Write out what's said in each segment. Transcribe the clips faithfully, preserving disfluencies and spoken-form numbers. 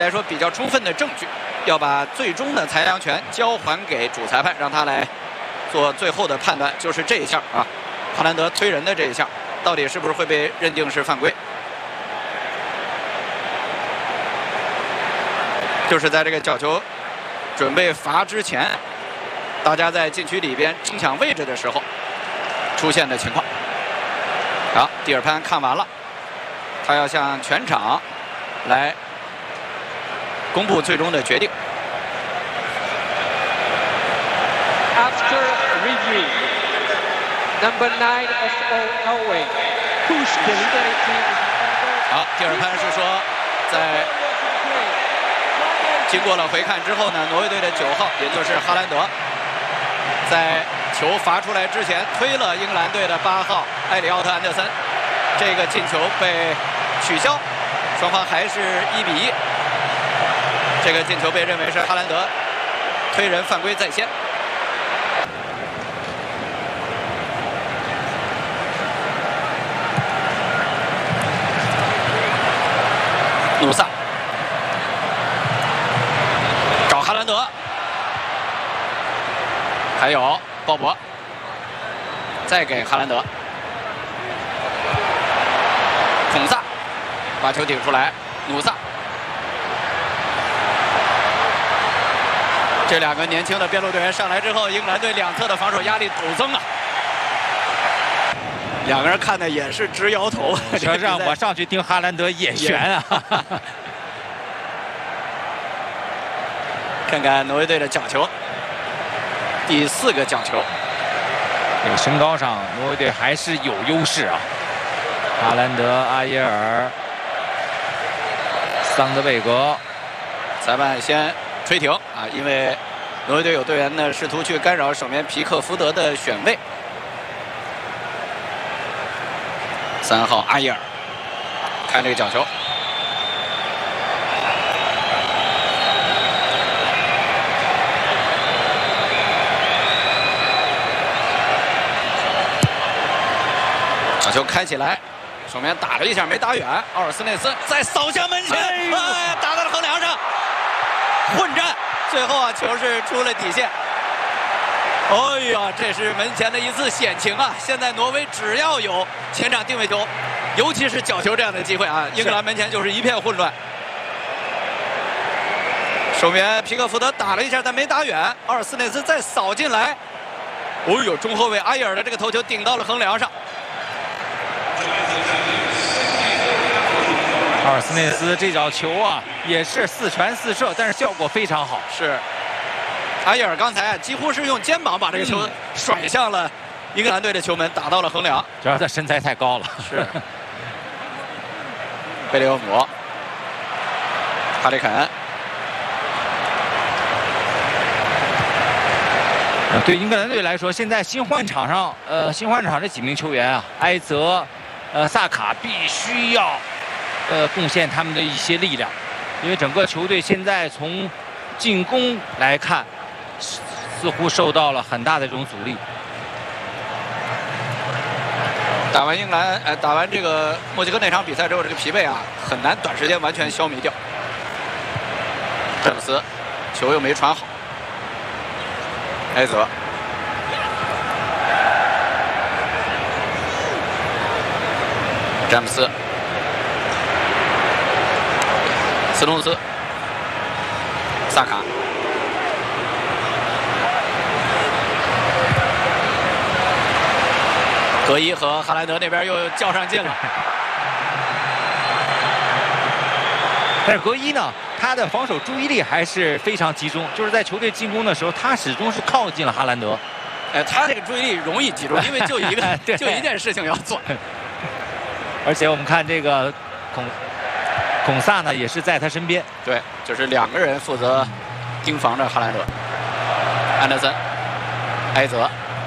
来说比较充分的证据，要把最终的裁量权交还给主裁判，让他来做最后的判断，就是这一项啊，哈兰德推人的这一项，到底是不是会被认定是犯规？就是在这个角球准备罚之前，大家在禁区里边争抢位置的时候出现的情况。好，蒂尔潘看完了，他要向全场来公布最终的决定。 After review, number nine S O Norway push deliberately. 好，蒂尔潘是说，在经过了回看之后呢，挪威队的九号，也就是哈兰德，在球罚出来之前推了英格兰队的八号埃里奥特·安德森，这个进球被取消，双方还是一比一。这个进球被认为是哈兰德推人犯规在先。 努萨找哈兰德，还有鲍勃，再给哈兰德，孔萨把球顶出来，努萨，这两个年轻的边路队员上来之后，英格兰队两侧的防守压力陡增啊。 两个人看的也是直摇头。 要让我上去盯哈兰德也悬啊！ 看看挪威队的角球，第四个角球。 这个身高上，挪威队还是有优势啊。哈兰德、阿耶尔、桑德贝格， 裁判先吹停啊，因为挪威队有队员呢试图去干扰守门皮克福德的选位。 三号阿耶尔，看这个角球，角球开起来，守门打了一下没打远，奥尔斯内斯再扫向门前，哎，打到了横梁上，混战，最后啊球是出了底线。 哎呀，这是门前的一次险情啊！现在挪威只要有前场定位球，尤其是角球这样的机会啊，英格兰门前就是一片混乱。守门皮克福德打了一下，但没打远，阿尔斯内斯再扫进来。哦呦，中后卫阿耶尔的这个头球顶到了横梁上。 阿尔斯内斯这脚球啊，也是四传四射，但是效果非常好。 是。 阿耶尔刚才啊，几乎是用肩膀把这个球甩向了英格兰队的球门，打到了横梁。 主要他身材太高了。 是。贝利厄姆、哈里肯。 对英格兰队来说，现在新换场上，呃，新换场这几名球员啊，埃泽、呃，萨卡必须要，呃，贡献他们的一些力量，因为整个球队现在从进攻来看。 似乎受到了很大的这种阻力。 打完英格兰，呃，打完这个墨西哥那场比赛之后，这个疲惫啊，很难短时间完全消弭掉。詹姆斯，球又没传好。埃泽，詹姆斯，斯通斯，萨卡。 格伊和哈兰德那边又较上劲了， 但是格伊呢，他的防守注意力还是非常集中，就是在球队进攻的时候，他始终是靠近了哈兰德。 哎，他这个注意力容易集中，因为就一个就一件事情要做。 而且我们看这个孔孔萨呢，也是在他身边。 对，就是两个人负责盯防着哈兰德。安德森、埃泽。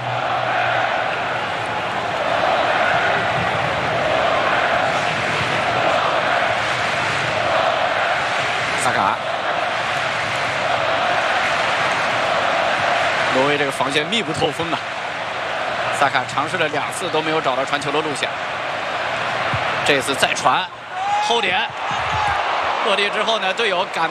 萨卡，挪威这个防线密不透风啊！萨卡尝试了两次都没有找到传球的路线，这次再传，后点落地之后呢，队友赶。